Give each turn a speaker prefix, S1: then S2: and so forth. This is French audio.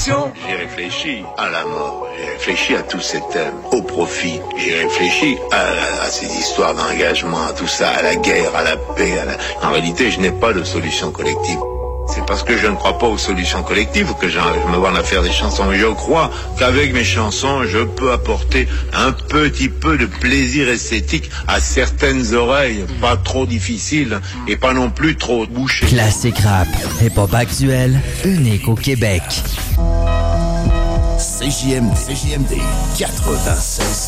S1: solution.
S2: J'ai réfléchi à la mort, j'ai réfléchi à tous ces thèmes, au profit, j'ai réfléchi à ces histoires d'engagement, à tout ça, à la guerre, à la paix. En réalité, je n'ai pas de solution collective. C'est parce que je ne crois pas aux solutions collectives que je me vois à faire des chansons. Je crois qu'avec mes chansons, je peux apporter un petit peu de plaisir esthétique à certaines oreilles, pas trop difficiles et pas non plus trop bouchées.
S3: Classique rap, hip-hop actuel, unique au Québec.
S4: CJMD 96.